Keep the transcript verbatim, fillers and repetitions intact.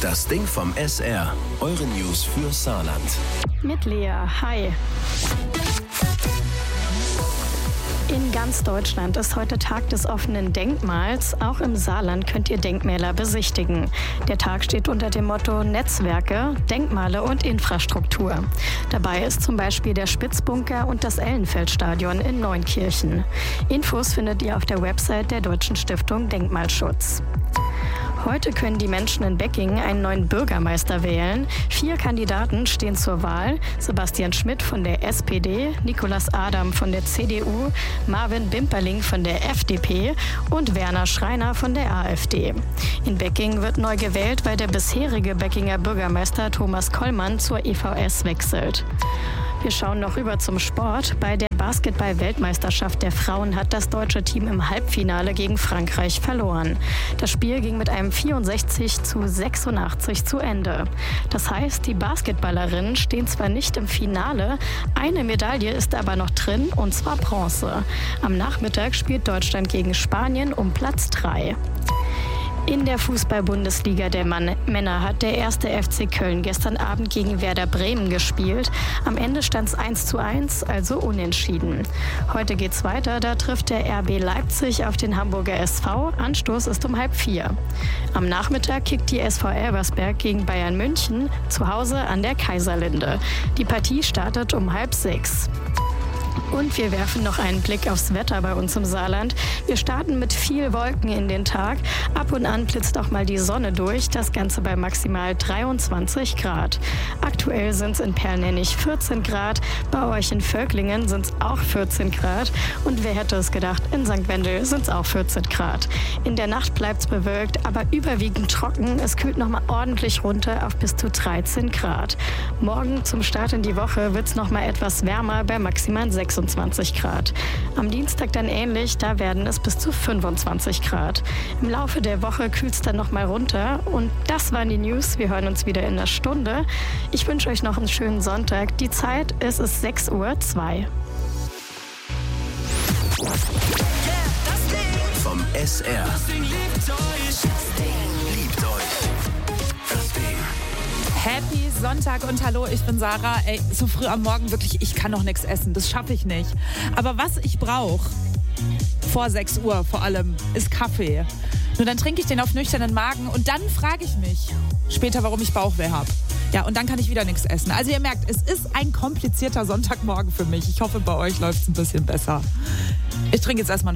Das Ding vom S R. Eure News für Saarland. Mit Lea. Hi. In ganz Deutschland ist heute Tag des offenen Denkmals. Auch im Saarland könnt ihr Denkmäler besichtigen. Der Tag steht unter dem Motto Netzwerke, Denkmale und Infrastruktur. Dabei ist zum Beispiel der Spitzbunker und das Ellenfeldstadion in Neunkirchen. Infos findet ihr auf der Website der Deutschen Stiftung Denkmalschutz. Heute können die Menschen in Becking einen neuen Bürgermeister wählen. Vier Kandidaten stehen zur Wahl. Sebastian Schmidt von der S P D, Nicolas Adam von der C D U, Marvin Bimperling von der F D P und Werner Schreiner von der A f D. In Becking wird neu gewählt, weil der bisherige Beckinger Bürgermeister Thomas Kollmann zur E V S wechselt. Wir schauen noch rüber zum Sport. Bei der Basketball-Weltmeisterschaft der Frauen hat das deutsche Team im Halbfinale gegen Frankreich verloren. Das Spiel ging mit einem vierundsechzig zu sechsundachtzig zu Ende. Das heißt, die Basketballerinnen stehen zwar nicht im Finale, eine Medaille ist aber noch drin, und zwar Bronze. Am Nachmittag spielt Deutschland gegen Spanien um Platz drei. In der Fußball-Bundesliga der Mann- Männer hat der erste F C Köln gestern Abend gegen Werder Bremen gespielt. Am Ende stand es eins zu eins, also unentschieden. Heute geht's weiter, da trifft der R B Leipzig auf den Hamburger S V. Anstoß ist um halb vier. Am Nachmittag kickt die S V Elversberg gegen Bayern München zu Hause an der Kaiserlinde. Die Partie startet um halb sechs. Und wir werfen noch einen Blick aufs Wetter bei uns im Saarland. Wir starten mit viel Wolken in den Tag. Ab und an blitzt auch mal die Sonne durch. Das Ganze bei maximal dreiundzwanzig Grad. Aktuell sind es in Perlnennig vierzehn Grad. Bei euch in Völklingen sind es auch vierzehn Grad. Und wer hätte es gedacht, in Sankt Wendel sind es auch vierzehn Grad. In der Nacht bleibt es bewölkt, aber überwiegend trocken. Es kühlt noch mal ordentlich runter auf bis zu dreizehn Grad. Morgen zum Start in die Woche wird es noch mal etwas wärmer bei maximal sechsundzwanzig Grad. Am Dienstag dann ähnlich, da werden es bis zu fünfundzwanzig Grad. Im Laufe der Woche kühlt es dann noch mal runter. Und das waren die News. Wir hören uns wieder in einer Stunde. Ich wünsche euch noch einen schönen Sonntag. Die Zeit, es ist sechs Uhr zwei. Vom S R. Das Ding liebt euch. Das Ding liebt euch. Das Ding. Happy Sonntag und hallo, ich bin Sarah. Ey, so früh am Morgen wirklich, ich kann noch nichts essen, das schaffe ich nicht. Aber was ich brauche, vor sechs Uhr vor allem, ist Kaffee. Nur dann trinke ich den auf nüchternen Magen und dann frage ich mich später, warum ich Bauchweh habe. Ja, und dann kann ich wieder nichts essen. Also ihr merkt, es ist ein komplizierter Sonntagmorgen für mich. Ich hoffe, bei euch läuft es ein bisschen besser. Ich trinke jetzt erstmal